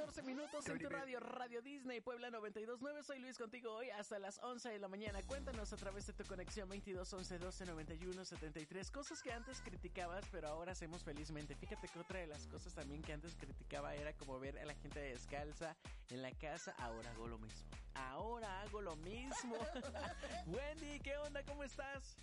14 minutos en tu radio, Radio Disney, Puebla 92.9. Soy Luis contigo hoy hasta las 11 de la mañana. Cuéntanos a través de tu conexión 22 11 12 91 73. Cosas que antes criticabas, pero ahora hacemos felizmente. Fíjate que otra de las cosas también que antes criticaba era como ver a la gente descalza en la casa. Ahora hago lo mismo. Wendy, ¿qué onda? ¿Cómo estás?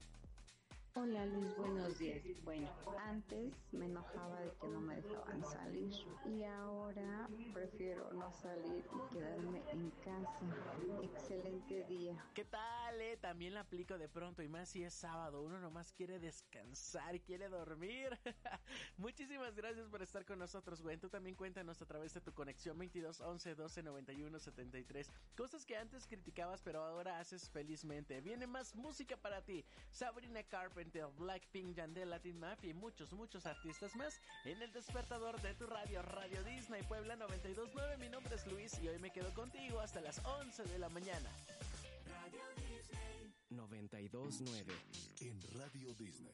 Hola Luis, buenos días. Bueno, antes me enojaba de que no me dejaban salir y ahora prefiero no salir y quedarme en casa. Excelente día. ¿Qué tal, También la aplico de pronto y más si es sábado. Uno nomás quiere descansar y quiere dormir. Muchísimas gracias por estar con nosotros, güey. Tú también cuéntanos a través de tu conexión 22 11 12 91 73. Cosas que antes criticabas pero ahora haces felizmente. Viene más música para ti. Sabrina Carpenter, Blackpink, Yandel, Latin Mafia y muchos artistas más en el despertador de tu radio, Radio Disney Puebla 92.9. Mi nombre es Luis y hoy me quedo contigo hasta las 11 de la mañana. Radio Disney 92.9. En Radio Disney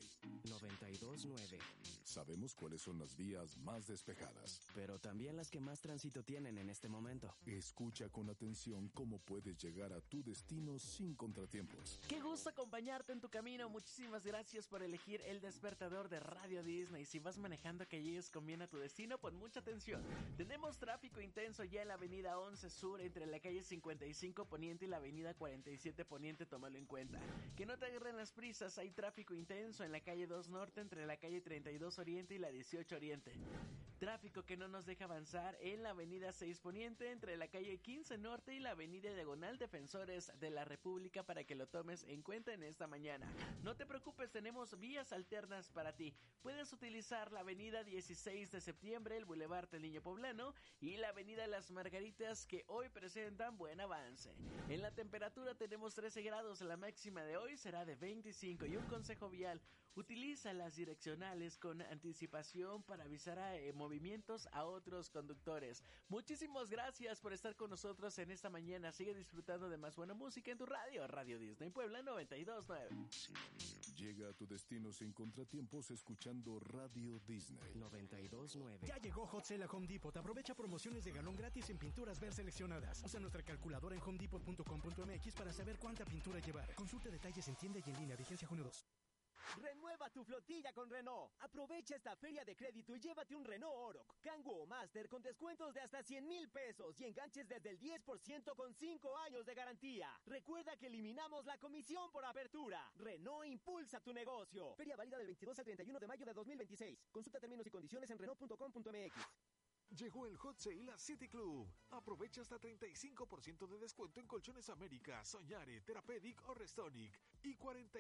92.9. sabemos cuáles son las vías más despejadas, pero también las que más tránsito tienen en este momento. Escucha con atención cómo puedes llegar a tu destino sin contratiempos. Qué gusto acompañarte en tu camino. Muchísimas gracias por elegir el despertador de Radio Disney. Si vas manejando que llegues con bien a tu destino, pon mucha atención. Tenemos tráfico intenso ya en la avenida 11 Sur entre la calle 55 Poniente y la avenida 47 Poniente, tómalo en cuenta. Que no te agarren las prisas, hay tráfico intenso en la calle 2 Norte entre la calle 32 Oriente y la 18 Oriente. Tráfico que no nos deja avanzar en la avenida 6 Poniente entre la calle 15 Norte y la avenida Diagonal Defensores de la República, para que lo tomes en cuenta en esta mañana. No te preocupes, tenemos vías alternas para ti. Puedes utilizar la avenida 16 de septiembre, el Boulevard del Niño Poblano y la avenida Las Margaritas, que hoy presentan buen avance. En la temperatura tenemos 13 grados, la máxima de hoy será de 25 y un consejo vial: utiliza las direccionales con anticipación para avisar a movimientos a otros conductores. Muchísimas gracias por estar con nosotros en esta mañana. Sigue disfrutando de más buena música en tu radio, Radio Disney Puebla 92.9. Llega a tu destino sin contratiempos escuchando Radio Disney 92.9. Ya llegó Hot Sale a Home Depot. Aprovecha promociones de galón gratis en pinturas ver seleccionadas. Usa nuestra calculadora en homedepot.com.mx para saber cuánta pintura llevar. Consulta detalles en tienda y en línea. Vigencia junio 2. Renueva tu flotilla con Renault. Aprovecha esta feria de crédito y llévate un Renault Oroch, Kangoo o Master con descuentos de hasta 100,000 pesos y enganches desde el 10% con 5 años de garantía. Recuerda que eliminamos la comisión por apertura. Renault impulsa tu negocio. Feria válida del 22 al 31 de mayo de 2026. Consulta términos y condiciones en Renault.com.mx. Llegó el Hot Sale a City Club. Aprovecha hasta 35% de descuento en Colchones América, Soñare, Therapeutic o Restonic. Y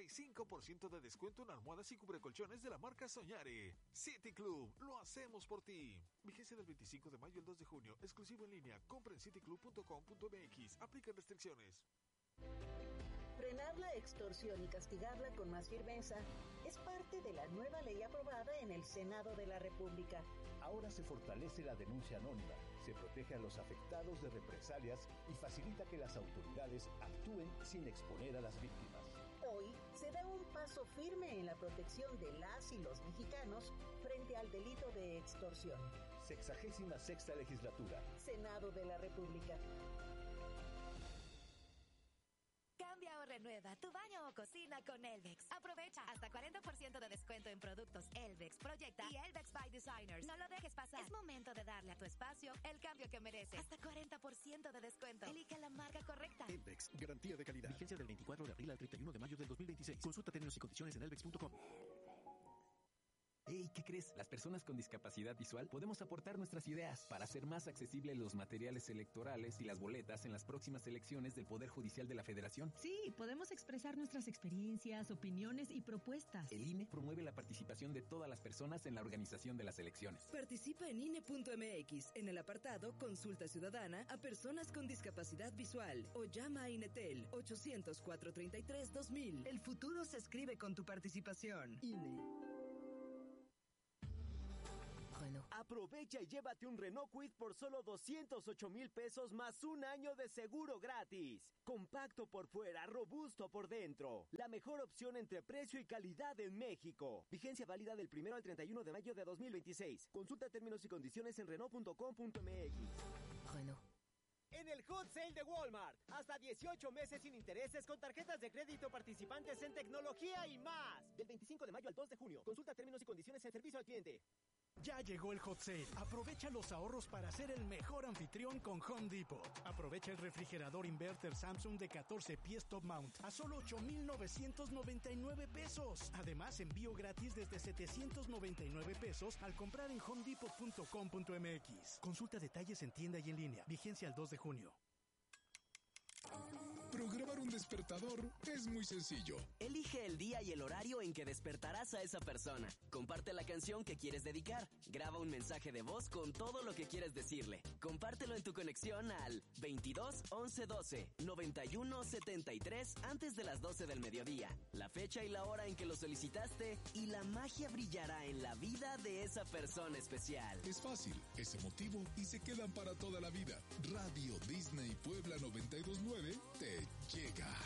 45% de descuento en almohadas y cubrecolchones de la marca Soñare. City Club, lo hacemos por ti. Vigencia del 25 de mayo al 2 de junio. Exclusivo en línea. Compra en cityclub.com.mx. Aplican restricciones. Frenar la extorsión y castigarla con más firmeza es parte de la nueva ley aprobada en el Senado de la República. Ahora se fortalece la denuncia anónima, se protege a los afectados de represalias y facilita que las autoridades actúen sin exponer a las víctimas. Hoy se da un paso firme en la protección de las y los mexicanos frente al delito de extorsión. 66ª legislatura. Senado de la República. Cambia o renueva tu baño o cocina con Elvex. Aprovecha hasta 40% de descuento en productos Elvex, Proyecta y Elvex by Designers. No lo dejes pasar. Es momento de darle a tu espacio el cambio que merece. Hasta 40% de descuento. Elige la marca correcta. Elvex, garantía de calidad. Vigencia del 24 de abril al 31 de mayo del 2026. Consulta términos y condiciones en elvex.com. Hey, ¿qué crees? Las personas con discapacidad visual podemos aportar nuestras ideas para hacer más accesibles los materiales electorales y las boletas en las próximas elecciones del Poder Judicial de la Federación. Sí, podemos expresar nuestras experiencias, opiniones y propuestas. El INE promueve la participación de todas las personas en la organización de las elecciones. Participa en INE.mx en el apartado Consulta Ciudadana a personas con discapacidad visual o llama a INETEL 800-433-2000. El futuro se escribe con tu participación. INE. Renault. Aprovecha y llévate un Renault Kwid por solo 208,000 pesos más un año de seguro gratis. Compacto por fuera, robusto por dentro. La mejor opción entre precio y calidad en México. Vigencia válida del 1 al 31 de mayo de 2026. Consulta términos y condiciones en Renault.com.mx. Renault. En el Hot Sale de Walmart, hasta 18 meses sin intereses con tarjetas de crédito participantes en tecnología y más. Del 25 de mayo al 2 de junio. Consulta términos y condiciones en servicio al cliente. Ya llegó el Hot Sale. Aprovecha los ahorros para ser el mejor anfitrión con Home Depot. Aprovecha el refrigerador inverter Samsung de 14 pies top mount a solo 8,999 pesos. Además, envío gratis desde 799 pesos al comprar en homedepot.com.mx. Consulta detalles en tienda y en línea. Vigencia al 2 de junio. Programar un despertador es muy sencillo. Elige el día y el horario en que despertarás a esa persona. Comparte la canción que quieres dedicar. Graba un mensaje de voz con todo lo que quieres decirle. Compártelo en tu conexión al 22 11 12 91 73 antes de las 12 del mediodía. La fecha y la hora en que lo solicitaste y la magia brillará en la vida de esa persona especial. Es fácil, es emotivo y se quedan para toda la vida. Radio Disney Puebla 92.9 te llega.